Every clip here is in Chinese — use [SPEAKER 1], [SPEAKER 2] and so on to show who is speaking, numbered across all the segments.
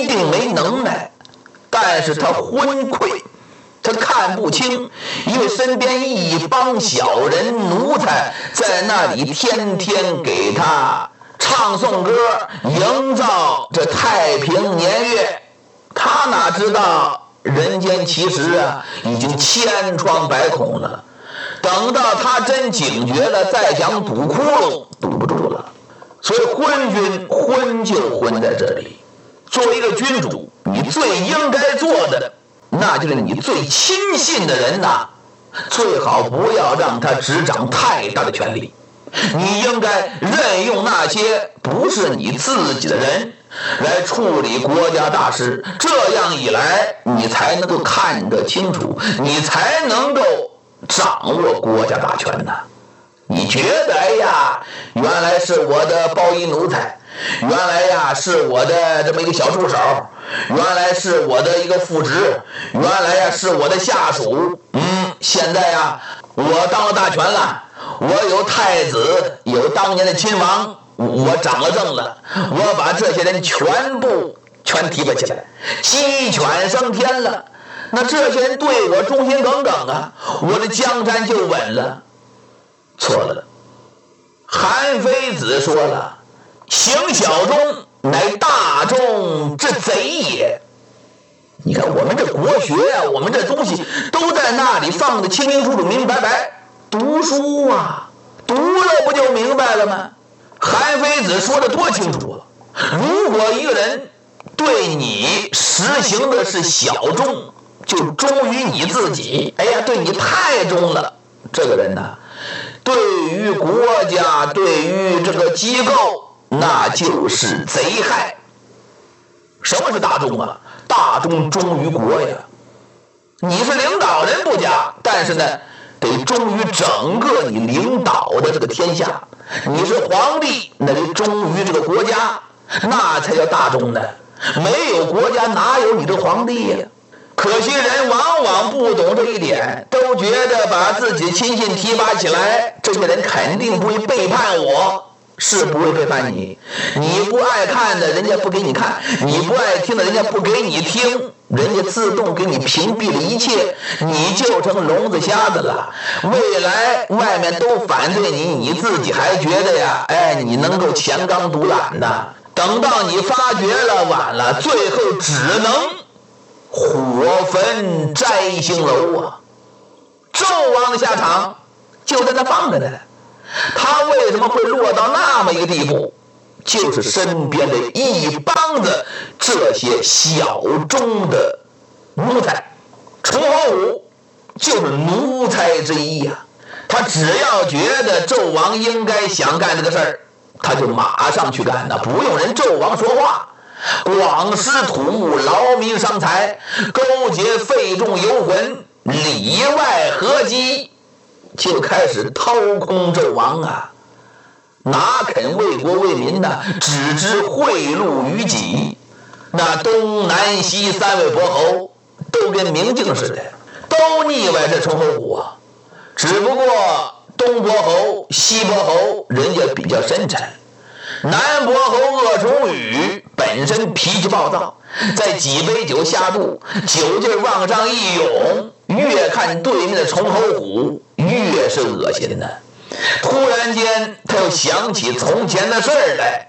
[SPEAKER 1] 一定没能耐，但是他昏聩，他看不清，因为身边一帮小人奴才在那里天天给他唱颂歌，营造这太平年月。他哪知道人间其实已经千疮百孔了，等到他真警觉了，再想堵窟窿堵不住了。所以昏君昏就昏在这里。作为一个君主，你最应该做的，那就是你最亲信的人最好不要让他执掌太大的权力。你应该任用那些不是你自己的人来处理国家大事，这样一来你才能够看得清楚，你才能够掌握国家大权你觉得原来是我的包衣奴才，原来是我的这么一个小助手，原来是我的一个副职，原来是我的下属。现在我当了大权了，我有太子，有当年的亲王，我掌了政了，我把这些人全提拔起来，鸡犬升天了。那这些人对我忠心耿耿我的江山就稳了。错了，韩非子说了，行小忠乃大忠之贼也。你看我们这国学我们这东西都在那里放的清清楚楚明明白白，读书读了不就明白了吗？韩非子说的多清楚如果一个人对你实行的是小忠，就忠于你自己，对你太忠了，这个人对于国家，对于这个机构，那就是贼害。什么是大忠大忠忠于国呀。你是领导人不假，但是得忠于整个你领导的这个天下。你是皇帝，那得忠于这个国家，那才叫大忠呢。没有国家哪有你的皇帝呀？可惜人往往不懂这一点，都觉得把自己亲信提拔起来，这些人肯定不会背叛我。是不会背叛你，你不爱看的人家不给你看，你不爱听的人家不给你听，人家自动给你屏蔽了一切，你就成聋子瞎子了。未来外面都反对你，你自己还觉得你能够强刚独揽等到你发觉了，晚了，最后只能火焚摘星楼纣王的下场就在那放着呢。他为什么会落到那么一个地步？就是身边的一帮子这些小忠的奴才。崇侯虎就是奴才之一他只要觉得纣王应该想干这个事儿，他就马上去干不用人纣王说话。广施土木，劳民伤财，勾结费仲游魂，里外合击，就开始掏空纣王哪肯为国为民只知贿赂于己。那东南西三位伯侯都跟明镜似的，都腻歪这崇侯虎只不过东伯侯西伯侯人家比较深沉，南伯侯鄂崇禹本身脾气暴躁，在几杯酒下肚，酒劲往上一涌，越看对面的崇侯虎越是恶心突然间他又想起从前的事儿来，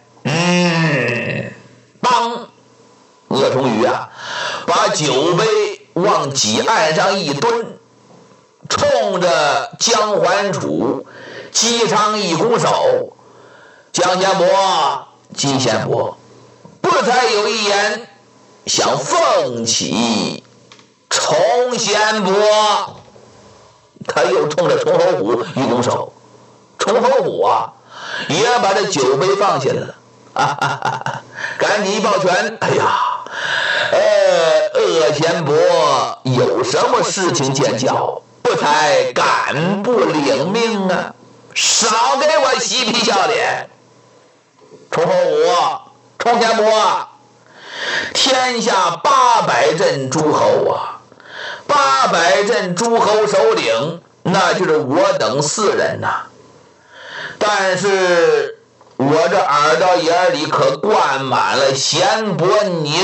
[SPEAKER 1] 当鄂崇禹把酒杯往几岸上一蹲，冲着姜桓楚姬昌一拱手，姜贤伯姬贤伯，不才有一言想奉起崇贤伯。他又冲着崇侯虎一拱手，崇侯虎也把这酒杯放下了赶紧一抱拳，鄂贤伯有什么事情见教，不才敢不领命少给我嬉皮笑脸。崇侯虎，崇贤伯，天下800镇诸侯800镇诸侯首领，那就是我等4人但是我这耳朵眼里可灌满了贤伯你